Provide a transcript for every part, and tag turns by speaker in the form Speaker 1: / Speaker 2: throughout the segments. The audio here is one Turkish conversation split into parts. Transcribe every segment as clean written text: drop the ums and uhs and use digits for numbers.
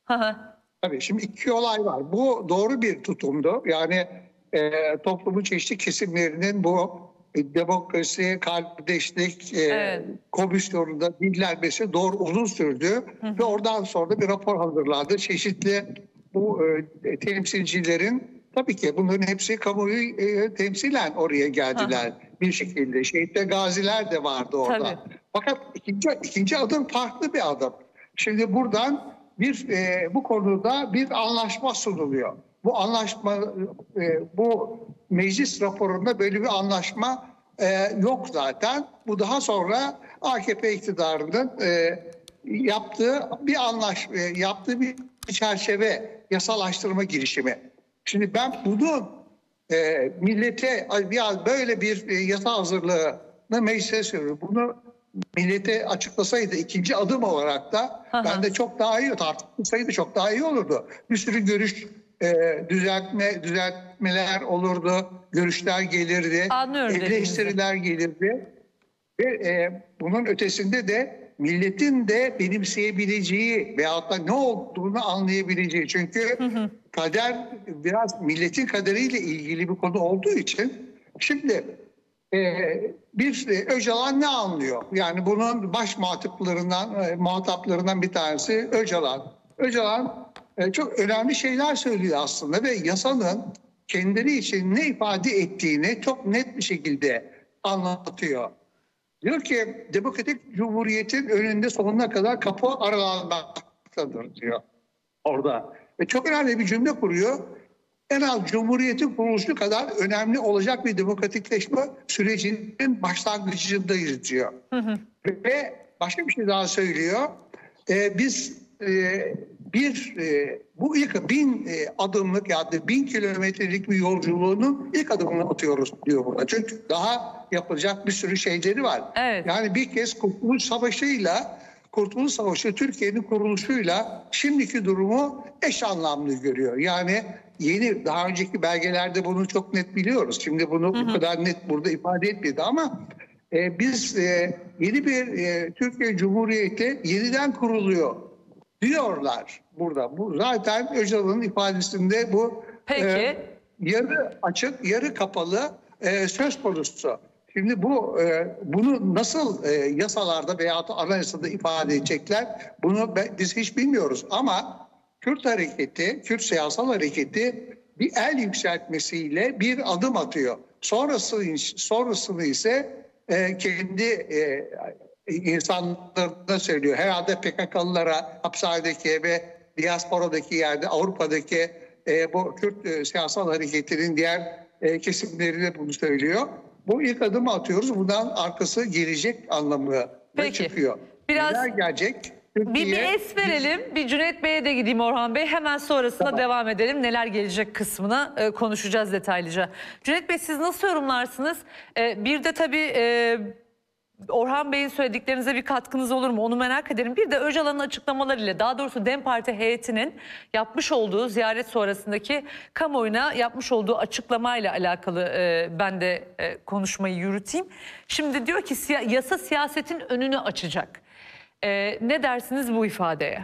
Speaker 1: Hı hı.
Speaker 2: Tabii şimdi iki olay var. Bu doğru bir tutumdu. Yani toplumun çeşitli kesimlerinin bu demokrasi, kardeşlik
Speaker 1: Evet.
Speaker 2: komisyonunda dinlenmesi doğru uzun sürdü.
Speaker 1: Hı
Speaker 2: Ve
Speaker 1: hı.
Speaker 2: oradan sonra da bir rapor hazırlandı. Çeşitli bu temsilcilerin, tabii ki bunların hepsi kamuoyu temsilen oraya
Speaker 1: Hı hı.
Speaker 2: geldiler bir şekilde. Şehit ve gaziler de vardı
Speaker 1: Tabii.
Speaker 2: orada. Fakat ikinci adım farklı bir adım. Şimdi buradan bu konuda bir anlaşma sunuluyor. Bu anlaşma, bu meclis raporunda böyle bir anlaşma yok zaten. Bu daha sonra AKP iktidarının yaptığı bir çerçeve yasalaştırma girişimi. Şimdi ben bunu millete böyle bir yasa hazırlığını meclise söylüyorum. Bunu millete açıklasaydı ikinci adım olarak da
Speaker 1: Hı hı.
Speaker 2: bence çok daha iyi, tartışılsaydı çok daha iyi olurdu. Bir sürü görüş düzeltmeler olurdu, görüşler gelirdi,
Speaker 1: Anlıyorum dediğinizi.
Speaker 2: eleştiriler gelirdi. Ve bunun ötesinde de milletin de benimseyebileceği veyahut da ne olduğunu anlayabileceği. Çünkü
Speaker 1: Hı hı.
Speaker 2: kader biraz milletin kaderiyle ilgili bir konu olduğu için şimdi Öcalan ne anlıyor? Yani bunun baş muhataplarından bir tanesi Öcalan. Öcalan çok önemli şeyler söylüyor aslında ve yasanın kendileri için ne ifade ettiğini çok net bir şekilde anlatıyor. Diyor ki demokratik cumhuriyetin önünde sonuna kadar kapı aralanmaktadır diyor orada. Ve çok önemli bir cümle kuruyor. En az cumhuriyetin kuruluşu kadar önemli olacak bir demokratikleşme sürecinin başlangıcındayız diyor.
Speaker 1: Hı hı.
Speaker 2: Ve başka bir şey daha söylüyor. Biz bu ilk 1000 adımlık ya da 1000 kilometrelik bir yolculuğunun ilk adımını atıyoruz diyor burada. Çünkü daha yapılacak bir sürü şeyleri var.
Speaker 1: Evet.
Speaker 2: Yani bir kez Kurtuluş Savaşı Türkiye'nin kuruluşuyla şimdiki durumu eş anlamlı görüyor. Yani daha önceki belgelerde bunu çok net biliyoruz. Şimdi bunu
Speaker 1: Hı
Speaker 2: bu
Speaker 1: hı.
Speaker 2: kadar net burada ifade etmedi ama biz yeni bir Türkiye Cumhuriyeti yeniden kuruluyor diyorlar burada. Bu zaten Öcalan'ın ifadesinde bu
Speaker 1: Peki.
Speaker 2: yarı açık, yarı kapalı söz konusu. Şimdi bunu nasıl yasalarda veya anayasada ifade edecekler? Biz hiç bilmiyoruz ama Kürt siyasal hareketi bir el yükseltmesiyle bir adım atıyor. Sonrasını ise kendi insanlarına söylüyor. Herhalde PKK'lılara, hapishanedeki ve diasporadaki yerde, Avrupa'daki bu Kürt siyasal hareketinin diğer kesimlerine bunu söylüyor. Bu ilk adımı atıyoruz. Bundan arkası gelecek anlamına
Speaker 1: Peki.
Speaker 2: çıkıyor.
Speaker 1: Biraz
Speaker 2: Neler gelecek?
Speaker 1: bir es verelim. Bir Cüneyt Bey'e de gideyim Orhan Bey. Hemen sonrasında
Speaker 2: Tamam.
Speaker 1: devam edelim. Neler gelecek kısmına konuşacağız detaylıca. Cüneyt Bey siz nasıl yorumlarsınız? Bir de tabii Orhan Bey'in söylediklerinize bir katkınız olur mu? Onu merak ederim. Bir de Öcalan'ın açıklamalarıyla, daha doğrusu DEM Parti heyetinin yapmış olduğu ziyaret sonrasındaki kamuoyuna yapmış olduğu açıklamayla alakalı ben de konuşmayı yürüteyim. Şimdi diyor ki yasa siyasetin önünü açacak. Ne dersiniz bu ifadeye?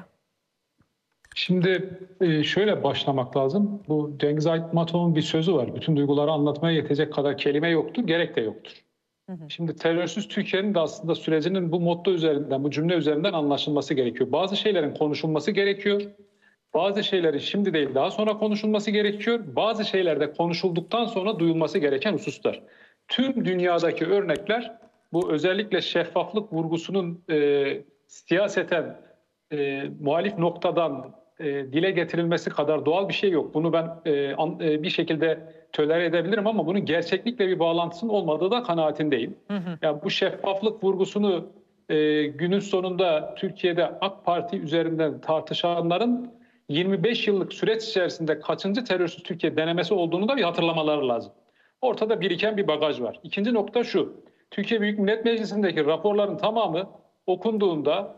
Speaker 3: Şimdi şöyle başlamak lazım. Bu Cengiz Aytmatov'un bir sözü var. Bütün duyguları anlatmaya yetecek kadar kelime yoktur, gerek de yoktur. Şimdi terörsüz Türkiye'nin de aslında sürecinin bu motto üzerinden, bu cümle üzerinden anlaşılması gerekiyor. Bazı şeylerin konuşulması gerekiyor. Bazı şeylerin şimdi değil daha sonra konuşulması gerekiyor. Bazı şeyler de konuşulduktan sonra duyulması gereken hususlar. Tüm dünyadaki örnekler bu özellikle şeffaflık vurgusunun siyaseten muhalif noktadan dile getirilmesi kadar doğal bir şey yok. Bunu ben bir şekilde tolere edebilirim ama bunun gerçeklikle bir bağlantısının olmadığı da kanaatindeyim. Yani bu şeffaflık vurgusunu günün sonunda Türkiye'de AK Parti üzerinden tartışanların 25 yıllık süreç içerisinde kaçıncı terörsüz Türkiye denemesi olduğunu da bir hatırlamaları lazım. Ortada biriken bir bagaj var. İkinci nokta şu. Türkiye Büyük Millet Meclisi'ndeki raporların tamamı okunduğunda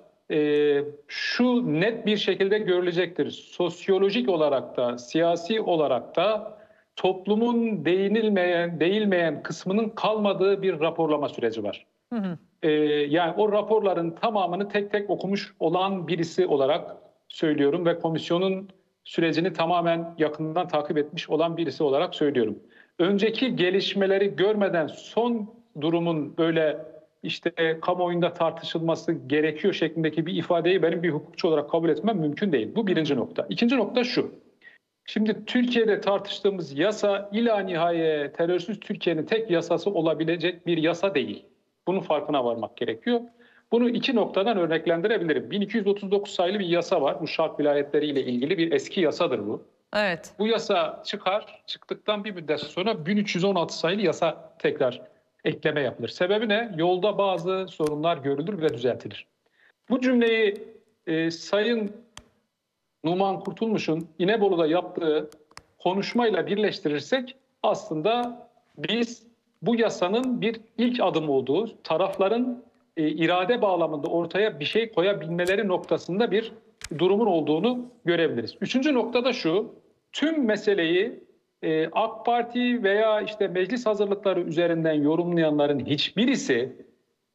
Speaker 3: şu net bir şekilde görülecektir. Sosyolojik olarak da, siyasi olarak da toplumun değilmeyen kısmının kalmadığı bir raporlama süreci var. Yani o raporların tamamını tek tek okumuş olan birisi olarak söylüyorum ve komisyonun sürecini tamamen yakından takip etmiş olan birisi olarak söylüyorum. Önceki gelişmeleri görmeden son durumun böyle işte kamuoyunda tartışılması gerekiyor şeklindeki bir ifadeyi benim bir hukukçu olarak kabul etmem mümkün değil. Bu birinci nokta. İkinci nokta şu. Şimdi Türkiye'de tartıştığımız yasa ila nihaye terörsüz Türkiye'nin tek yasası olabilecek bir yasa değil. Bunun farkına varmak gerekiyor. Bunu iki noktadan örneklendirebilirim. 1239 sayılı bir yasa var. Bu şark vilayetleriyle ilgili bir eski yasadır bu.
Speaker 1: Evet.
Speaker 3: Bu yasa çıktıktan bir müddet sonra 1316 sayılı yasa tekrar ekleme yapılır. Sebebi ne? Yolda bazı sorunlar görülür ve düzeltilir. Bu cümleyi Sayın Numan Kurtulmuş'un İnebolu'da yaptığı konuşmayla birleştirirsek aslında biz bu yasanın bir ilk adım olduğu, tarafların irade bağlamında ortaya bir şey koyabilmeleri noktasında bir durumun olduğunu görebiliriz. Üçüncü nokta da şu, tüm meseleyi AK Parti veya işte meclis hazırlıkları üzerinden yorumlayanların hiçbirisi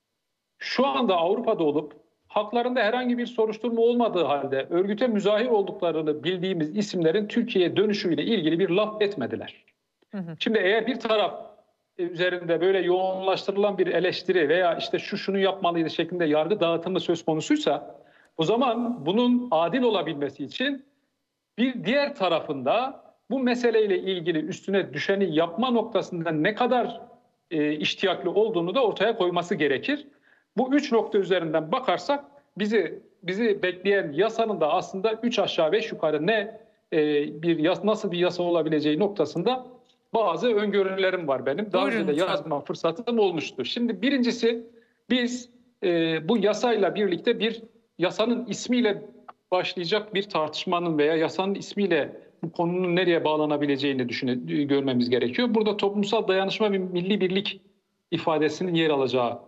Speaker 3: şu anda Avrupa'da olup haklarında herhangi bir soruşturma olmadığı halde örgüte müzahir olduklarını bildiğimiz isimlerin Türkiye'ye dönüşüyle ilgili bir laf etmediler. Şimdi eğer bir taraf üzerinde böyle yoğunlaştırılan bir eleştiri veya işte şunu yapmalıydı şeklinde yargı dağıtımı söz konusuysa o zaman bunun adil olabilmesi için bir diğer tarafında bu meseleyle ilgili üstüne düşeni yapma noktasında ne kadar iştiyaklı olduğunu da ortaya koyması gerekir. Bu üç nokta üzerinden bakarsak bizi bekleyen yasanın da aslında 3 aşağı 5 yukarı nasıl bir yasa olabileceği noktasında bazı öngörülerim var benim. Daha önce de yazma fırsatım olmuştu. Şimdi birincisi biz bu yasayla birlikte bir yasanın ismiyle başlayacak bir tartışmanın veya yasanın ismiyle bu konunun nereye bağlanabileceğini görmemiz gerekiyor. Burada toplumsal dayanışma ve milli birlik ifadesinin yer alacağı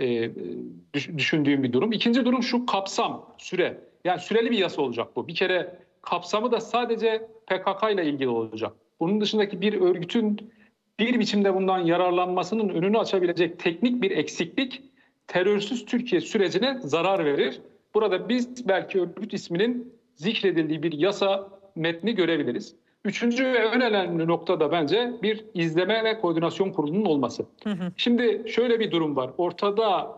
Speaker 3: düşündüğüm bir durum. İkinci durum şu, kapsam, süre. Yani süreli bir yasa olacak bu. Bir kere kapsamı da sadece PKK ile ilgili olacak. Bunun dışındaki bir örgütün bir biçimde bundan yararlanmasının önünü açabilecek teknik bir eksiklik terörsüz Türkiye sürecine zarar verir. Burada biz belki örgüt isminin zikredildiği bir yasa metni görebiliriz. Üçüncü ve en önemli nokta da bence bir izleme ve koordinasyon kurulunun olması. Şimdi şöyle bir durum var. Ortada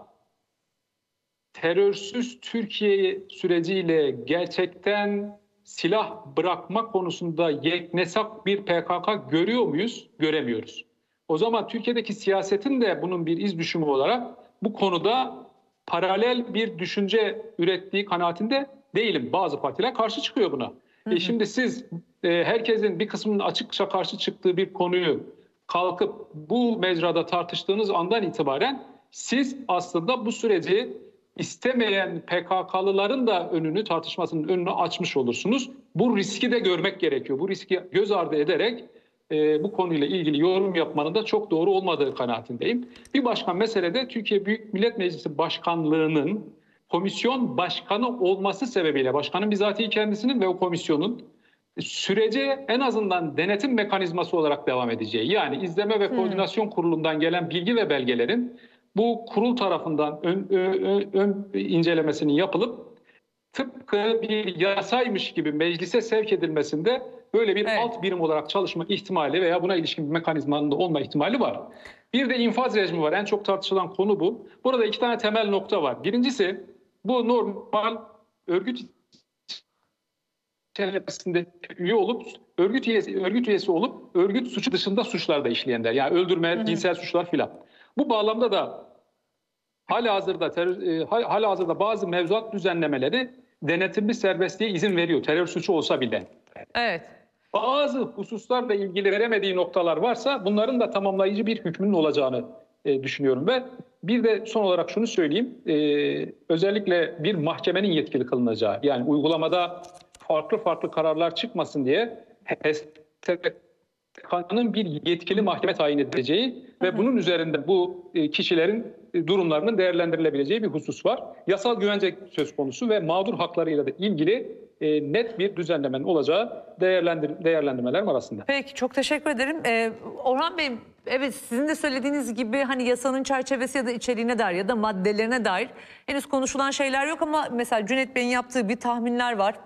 Speaker 3: terörsüz Türkiye süreciyle gerçekten silah bırakma konusunda yeknesak bir PKK görüyor muyuz? Göremiyoruz. O zaman Türkiye'deki siyasetin de bunun bir iz düşümü olarak bu konuda paralel bir düşünce ürettiği kanaatinde değilim. Bazı partiler karşı çıkıyor buna. Şimdi siz herkesin bir kısmının açıkça karşı çıktığı bir konuyu kalkıp bu mecrada tartıştığınız andan itibaren siz aslında bu süreci istemeyen PKK'lıların da tartışmasının önünü açmış olursunuz. Bu riski de görmek gerekiyor. Bu riski göz ardı ederek bu konuyla ilgili yorum yapmanın da çok doğru olmadığı kanaatindeyim. Bir başka mesele de Türkiye Büyük Millet Meclisi Başkanlığı'nın komisyon başkanı olması sebebiyle başkanın bizatihi kendisinin ve o komisyonun sürece en azından denetim mekanizması olarak devam edeceği, yani izleme ve koordinasyon kurulundan gelen bilgi ve belgelerin bu kurul tarafından ön incelemesinin yapılıp tıpkı bir yasaymış gibi meclise sevk edilmesinde böyle bir alt birim olarak çalışma ihtimali veya buna ilişkin bir mekanizmanın da olma ihtimali var. Bir de infaz rejimi var. En çok tartışılan konu bu. Burada iki tane temel nokta var. Birincisi, bu normal örgüt içerisinde üye olup örgüt üyesi olup örgüt suçu dışında suçlar da işleyenler. Yani öldürme, cinsel suçlar filan. Bu bağlamda da halihazırda bazı mevzuat düzenlemeleri denetimli serbestliğe izin veriyor. Terör suçu olsa bile.
Speaker 1: Evet.
Speaker 3: Bazı hususlarla ilgili veremediği noktalar varsa bunların da tamamlayıcı bir hükmünün olacağını düşünüyorum. Ve bir de son olarak şunu söyleyeyim. Özellikle bir mahkemenin yetkili kılınacağı, yani uygulamada farklı kararlar çıkmasın diye HSYK'nın bir yetkili mahkeme tayin edileceği ve bunun üzerinde bu kişilerin durumlarının değerlendirilebileceği bir husus var. Yasal güvence söz konusu ve mağdur haklarıyla da ilgili net bir düzenlemenin olacağı değerlendirmeler var aslında.
Speaker 1: Peki, çok teşekkür ederim. Orhan Bey, evet, sizin de söylediğiniz gibi hani yasanın çerçevesi ya da içeriğine dair ya da maddelerine dair henüz konuşulan şeyler yok ama mesela Cüneyt Bey'in yaptığı bir tahminler var.